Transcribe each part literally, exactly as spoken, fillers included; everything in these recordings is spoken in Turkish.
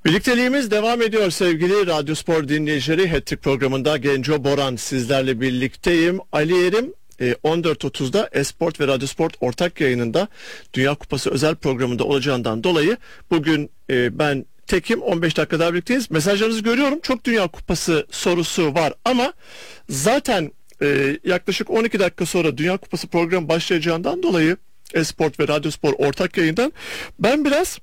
Birlikteliğimiz devam ediyor sevgili Radyo Spor dinleyicileri. Hat-Trick programında Genco Boran sizlerle birlikteyim. Ali Yerim on dört otuzda Esport ve Radyo Sport ortak yayınında Dünya Kupası özel programında olacağından dolayı bugün ben tekim, on beş dakika daha birlikteyiz. Mesajlarınızı görüyorum. Çok Dünya Kupası sorusu var ama zaten yaklaşık on iki dakika sonra Dünya Kupası programı başlayacağından dolayı Esport ve Radyo Spor ortak yayından ben biraz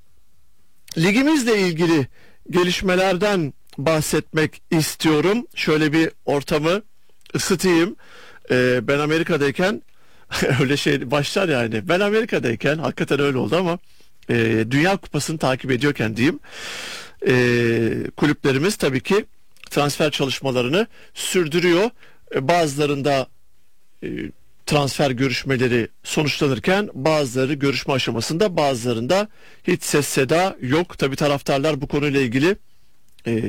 ligimizle ilgili gelişmelerden bahsetmek istiyorum. Şöyle bir ortamı ısıtayım. Ee, ben Amerika'dayken öyle şey başlar yani. Ben Amerika'dayken hakikaten öyle oldu ama e, Dünya Kupası'nı takip ediyorken diyeyim. E, kulüplerimiz tabii ki transfer çalışmalarını sürdürüyor. E, bazılarında e, transfer görüşmeleri sonuçlanırken bazıları görüşme aşamasında, bazılarında hiç ses seda yok. Tabii taraftarlar bu konuyla ilgili e,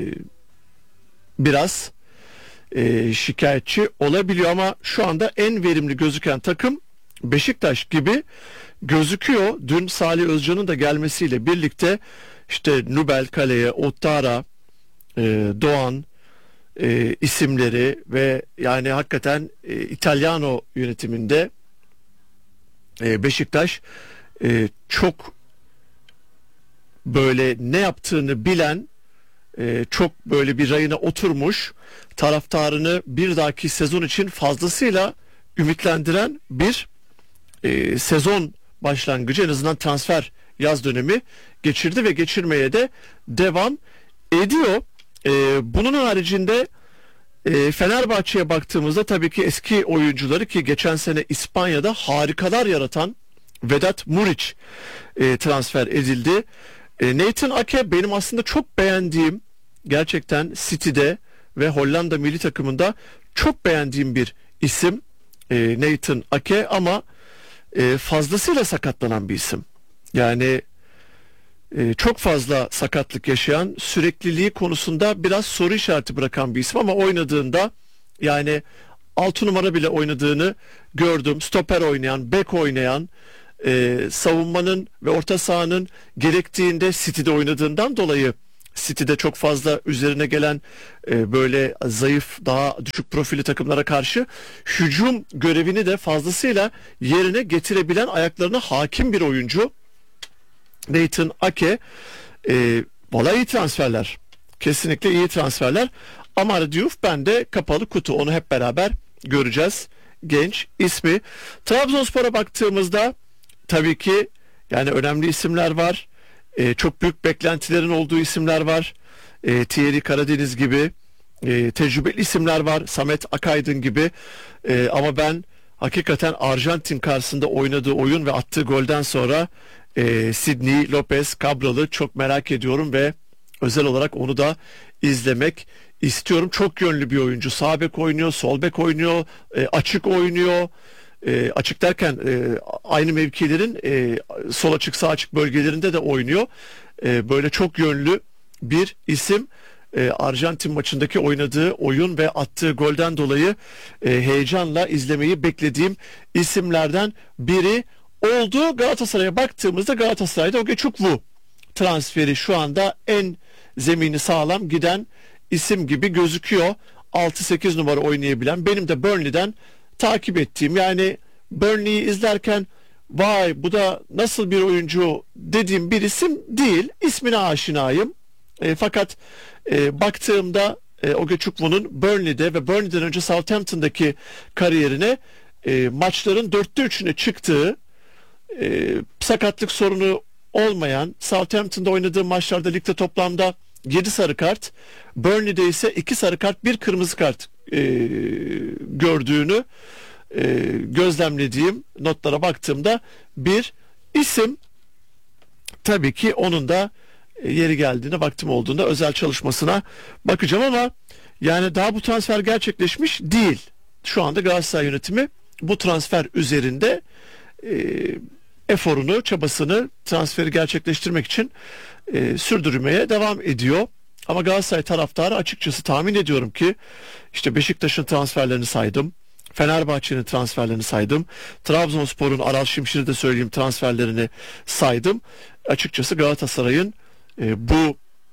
biraz e, şikayetçi olabiliyor ama şu anda en verimli gözüken takım Beşiktaş gibi gözüküyor. Dün Salih Özcan'ın da gelmesiyle birlikte işte Nubel Kale'ye, Ottara, e, Doğan e, isimleri ve yani hakikaten e, İtalyano yönetiminde e, Beşiktaş e, çok böyle ne yaptığını bilen, e, çok böyle bir rayına oturmuş, taraftarını bir dahaki sezon için fazlasıyla ümitlendiren bir e, sezon başlangıcı, en azından transfer yaz dönemi geçirdi ve geçirmeye de devam ediyor. E, bunun haricinde e, Fenerbahçe'ye baktığımızda tabii ki eski oyuncuları, ki geçen sene İspanya'da harikalar yaratan Vedat Muriç e, transfer edildi. E, Nathan Ake benim aslında çok beğendiğim, gerçekten City'de ve Hollanda milli takımında çok beğendiğim bir isim e, Nathan Ake ama e, fazlasıyla sakatlanan bir isim. Yani e, çok fazla sakatlık yaşayan, sürekliliği konusunda biraz soru işareti bırakan bir isim ama oynadığında yani altı numara bile oynadığını gördüm. Stoper oynayan, bek oynayan, e, savunmanın ve orta sahanın gerektiğinde City'de oynadığından dolayı City'de çok fazla üzerine gelen e, böyle zayıf, daha düşük profili takımlara karşı hücum görevini de fazlasıyla yerine getirebilen, ayaklarına hakim bir oyuncu Nathan Ake. E, Valla iyi transferler. Kesinlikle iyi transferler. Amar Diouf bende kapalı kutu. Onu hep beraber göreceğiz. Genç ismi. Trabzonspor'a baktığımızda tabii ki yani önemli isimler var. Ee, çok büyük beklentilerin olduğu isimler var. Ee, Thierry Karadeniz gibi e, tecrübeli isimler var. Samet Akaydın gibi. Ee, ama ben hakikaten Arjantin karşısında oynadığı oyun ve attığı golden sonra e, Sidney Lopez Cabral'ı çok merak ediyorum ve özel olarak onu da izlemek istiyorum. Çok yönlü bir oyuncu. Sağ bek oynuyor, sol bek oynuyor, e, açık oynuyor. E, açık derken e, aynı mevkilerin e, sol açık, sağ açık bölgelerinde de oynuyor. E, böyle çok yönlü bir isim. E, Arjantin maçındaki oynadığı oyun ve attığı golden dolayı e, heyecanla izlemeyi beklediğim isimlerden biri oldu. Galatasaray'a baktığımızda Galatasaray'da Ogechukwu transferi şu anda en zemini sağlam giden isim gibi gözüküyor. altı sekiz numara oynayabilen, benim de Burnley'den takip ettiğim, yani Burnley'i izlerken vay bu da nasıl bir oyuncu dediğim bir isim değil. İsmine aşinayım. E, fakat e, baktığımda e, Ogechukwo'nun Burnley'de ve Burnley'den önce Southampton'daki kariyerine e, maçların dörtte üçüne çıktığı, e, sakatlık sorunu olmayan, Southampton'da oynadığı maçlarda ligde toplamda yedi sarı kart, Burnley'de ise iki sarı kart, bir kırmızı kart e, gördüğünü e, gözlemlediğim, notlara baktığımda bir isim. Tabii ki onun da e, yeri geldiğinde, vaktim olduğunda özel çalışmasına bakacağım ama yani daha bu transfer gerçekleşmiş değil. Şu anda Galatasaray yönetimi bu transfer üzerinde e, eforunu, çabasını transferi gerçekleştirmek için e, sürdürmeye devam ediyor. Ama Galatasaray taraftarı açıkçası tahmin ediyorum ki işte Beşiktaş'ın transferlerini saydım, Fenerbahçe'nin transferlerini saydım, Trabzonspor'un, Aral Şimşir'i de söyleyeyim, transferlerini saydım. Açıkçası Galatasaray'ın e, bu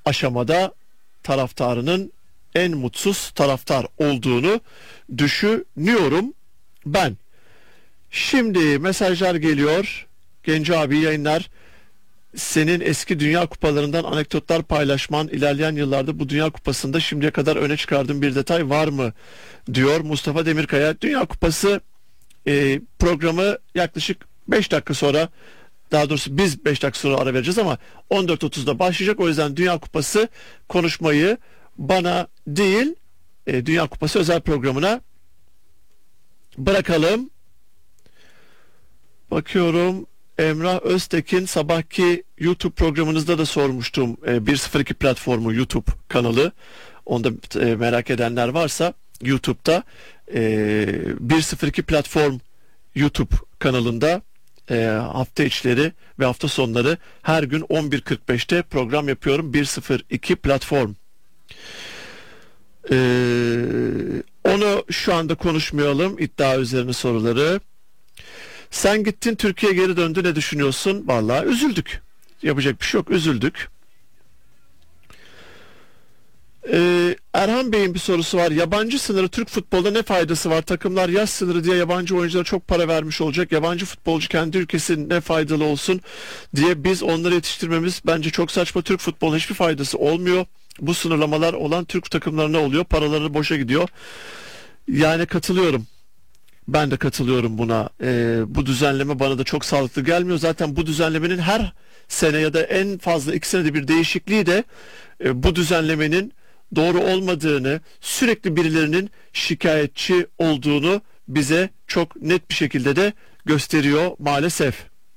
aşamada taraftarının en mutsuz taraftar olduğunu düşünüyorum ben. Şimdi mesajlar geliyor. Genco abi yayınlar. Senin eski Dünya Kupalarından anekdotlar paylaşman, ilerleyen yıllarda bu Dünya Kupası'nda şimdiye kadar öne çıkardığın bir detay var mı? Diyor Mustafa Demirkaya. Dünya Kupası e, programı yaklaşık beş dakika sonra, daha doğrusu biz beş dakika sonra ara vereceğiz ama on dört otuzda başlayacak. O yüzden Dünya Kupası konuşmayı bana değil, e, Dünya Kupası özel programına bırakalım. Bakıyorum, Emrah Öztekin sabahki YouTube programınızda da sormuştum. E, bir sıfır iki platformu YouTube kanalı. Onu da e, merak edenler varsa YouTube'da e, bir sıfır iki platform YouTube kanalında e, hafta içleri ve hafta sonları her gün on bir kırk beşte program yapıyorum. bir sıfır iki platform. E, onu şu anda konuşmayalım. İddia üzerine soruları. Sen gittin, Türkiye geri döndü, ne düşünüyorsun? Vallahi üzüldük. Yapacak bir şey yok, üzüldük. Ee, Erhan Bey'in bir sorusu var. Yabancı sınırı Türk futbolda ne faydası var? Takımlar yaş sınırı diye yabancı oyunculara çok para vermiş olacak. Yabancı futbolcu kendi ülkesine faydalı olsun diye biz onları yetiştirmemiz bence çok saçma. Türk futboluna hiçbir faydası olmuyor. Bu sınırlamalar olan Türk takımlarına oluyor. Paraları boşa gidiyor. Yani katılıyorum. Ben de katılıyorum buna. Ee, bu düzenleme bana da çok sağlıklı gelmiyor. Zaten bu düzenlemenin her sene ya da en fazla iki senede bir değişikliği de e, bu düzenlemenin doğru olmadığını, sürekli birilerinin şikayetçi olduğunu bize çok net bir şekilde de gösteriyor maalesef.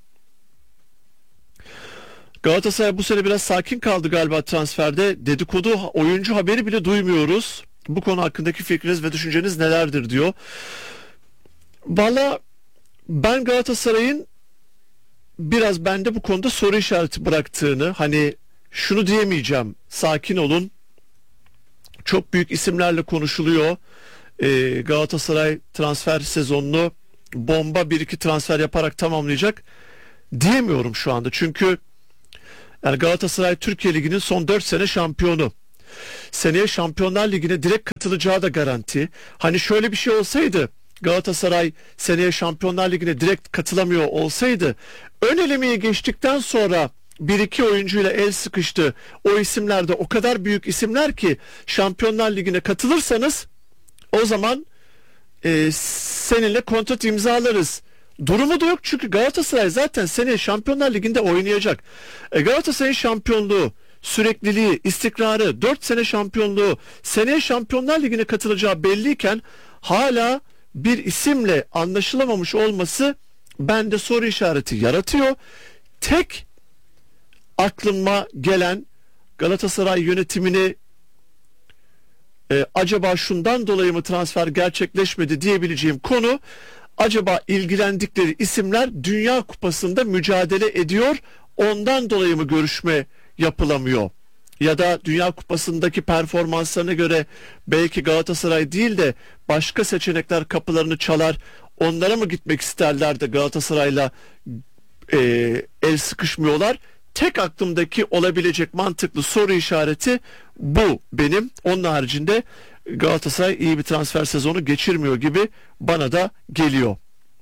Galatasaray bu sene biraz sakin kaldı galiba transferde. Dedikodu, oyuncu haberi bile duymuyoruz. Bu konu hakkındaki fikriniz ve düşünceniz nelerdir diyor. Valla ben Galatasaray'ın biraz bende bu konuda soru işareti bıraktığını, hani şunu diyemeyeceğim, sakin olun, çok büyük isimlerle konuşuluyor, ee, Galatasaray transfer sezonunu bomba bir iki transfer yaparak tamamlayacak diyemiyorum şu anda. Çünkü yani Galatasaray Türkiye Ligi'nin son dört sene şampiyonu. Seneye Şampiyonlar Ligi'ne direkt katılacağı da garanti. Hani şöyle bir şey olsaydı, Galatasaray seneye Şampiyonlar Ligi'ne direkt katılamıyor olsaydı, ön elemeye geçtikten sonra bir iki oyuncuyla el sıkıştı. O isimler de o kadar büyük isimler ki Şampiyonlar Ligi'ne katılırsanız o zaman e, seninle kontrat imzalarız durumu da yok. Çünkü Galatasaray zaten seneye Şampiyonlar Ligi'nde oynayacak. E, Galatasaray'ın şampiyonluğu, sürekliliği, istikrarı, dört sene şampiyonluğu, seneye Şampiyonlar Ligi'ne katılacağı belliyken hala bir isimle anlaşılamamış olması bende soru işareti yaratıyor. Tek aklıma gelen Galatasaray yönetimini e, acaba şundan dolayı mı transfer gerçekleşmedi diyebileceğim konu, acaba ilgilendikleri isimler Dünya Kupası'nda mücadele ediyor, ondan dolayı mı görüşme yapılamıyor? Ya da Dünya Kupası'ndaki performanslarına göre belki Galatasaray değil de başka seçenekler kapılarını çalar, onlara mı gitmek isterler de Galatasaray'la e, el sıkışmıyorlar? Tek aklımdaki olabilecek mantıklı soru işareti bu benim. Onun haricinde Galatasaray iyi bir transfer sezonu geçirmiyor gibi bana da geliyor.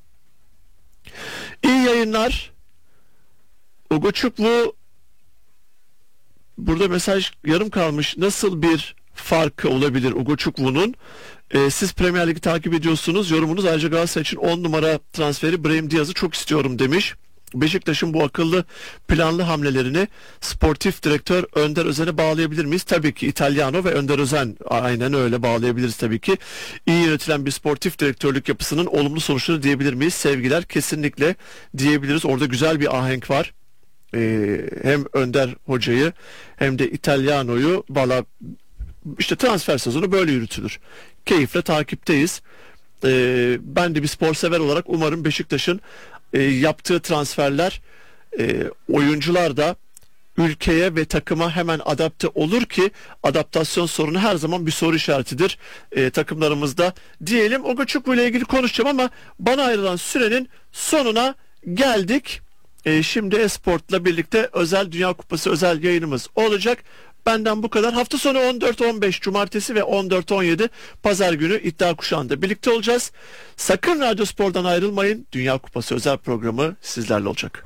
İyi yayınlar. Ugoçuklu, burada mesaj yarım kalmış. Nasıl bir farkı olabilir Ugoçuklu'nun? Ee, siz Premier Lig'i takip ediyorsunuz. Yorumunuz ayrıca Galatasaray için on numara transferi Brahim Diaz'ı çok istiyorum demiş. Beşiktaş'ın bu akıllı planlı hamlelerini sportif direktör Önder Özen'e bağlayabilir miyiz? Tabii ki Italiano ve Önder Özen, aynen öyle bağlayabiliriz tabii ki. İyi yönetilen bir sportif direktörlük yapısının olumlu sonuçları diyebilir miyiz? Sevgiler, kesinlikle diyebiliriz. Orada güzel bir ahenk var. Ee, hem Önder Hoca'yı hem de Italiano'yu, valla işte transfer sezonu böyle yürütülür. Keyifle takipteyiz. Ee, ben de bir spor sever olarak umarım Beşiktaş'ın e, yaptığı transferler, e, oyuncular da ülkeye ve takıma hemen adapte olur ki adaptasyon sorunu her zaman bir soru işaretidir e, takımlarımızda diyelim. Ogoçukwu ile ilgili konuşacağım ama bana ayrılan sürenin sonuna geldik. e, şimdi Esport'la birlikte özel Dünya Kupası özel yayınımız olacak. Benden bu kadar. Hafta sonu on dört on beş Cumartesi ve on dört on yedi Pazar günü iddia kuşağında birlikte olacağız. Sakın Radyo Spor'dan ayrılmayın. Dünya Kupası özel programı sizlerle olacak.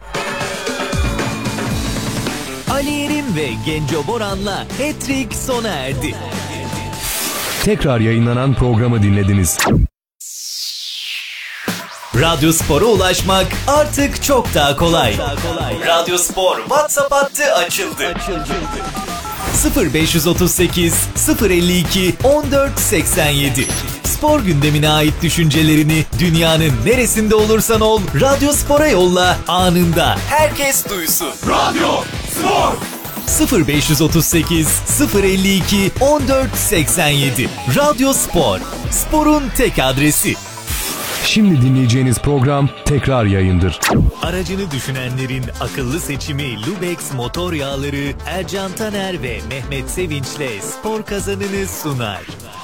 Ali Yerim ve Genco Boran'la Hat-Trick sona erdi. Tekrar yayınlanan programı dinlediniz. Radyo Spor'a ulaşmak artık çok daha kolay. Radyo Spor WhatsApp hattı açıldı. sıfır beş otuz sekiz sıfır elli iki on dört seksen yedi. Spor gündemine ait düşüncelerini dünyanın neresinde olursan ol Radyo Spor'a yolla, anında herkes duysun. Radyo Spor. sıfır beş otuz sekiz sıfır elli iki on dört seksen yedi. Radyo Spor, sporun tek adresi. Şimdi dinleyeceğiniz program tekrar yayındır. Aracını düşünenlerin akıllı seçimi Lubex motor yağları Ercan Taner ve Mehmet Sevinç'le spor kazanını sunar.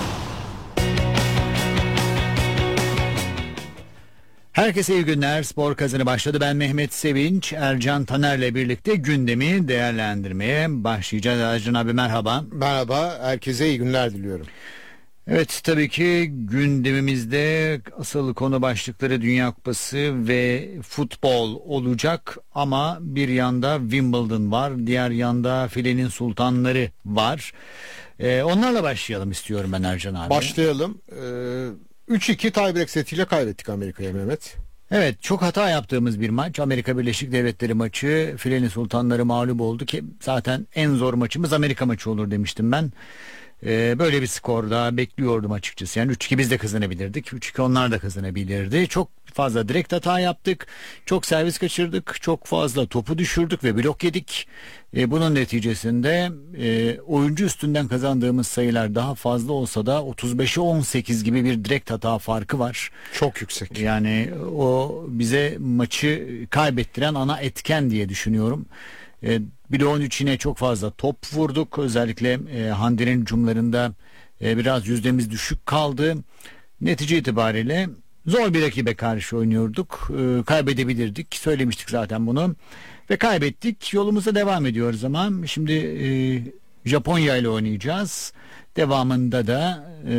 Herkese iyi günler. Spor Kazanı başladı. Ben Mehmet Sevinç, Ercan Taner'le birlikte gündemi değerlendirmeye başlayacağız. Ercan abi merhaba. Merhaba, herkese iyi günler diliyorum. Evet, tabii ki gündemimizde asıl konu başlıkları Dünya Kupası ve futbol olacak ama bir yanda Wimbledon var, diğer yanda filenin sultanları var. Ee, onlarla başlayalım istiyorum ben Ercan abi. Başlayalım. Ee, üç iki tiebreak setiyle kaybettik Amerika'ya Mehmet. Evet, çok hata yaptığımız bir maç. Amerika Birleşik Devletleri maçı, filenin sultanları mağlup oldu ki zaten en zor maçımız Amerika maçı olur demiştim ben. Ee, böyle bir skor da bekliyordum açıkçası. Yani üç iki biz de kazanabilirdik. üç iki onlar da kazanabilirdi. Çok fazla direkt hata yaptık. Çok servis kaçırdık. Çok fazla topu düşürdük ve blok yedik. Ee, bunun neticesinde e, oyuncu üstünden kazandığımız sayılar daha fazla olsa da otuz beşe on sekiz gibi bir direkt hata farkı var. Çok yüksek. Yani o bize maçı kaybettiren ana etken diye düşünüyorum. E, bloğun içine çok fazla top vurduk. Özellikle e, Hande'nin hücumlarında e, biraz yüzdemiz düşük kaldı. Netice itibariyle zor bir rakibe karşı oynuyorduk. E, kaybedebilirdik. Söylemiştik zaten bunu. Ve kaybettik. Yolumuza devam ediyoruz ama şimdi e, Japonya ile oynayacağız. Devamında da e,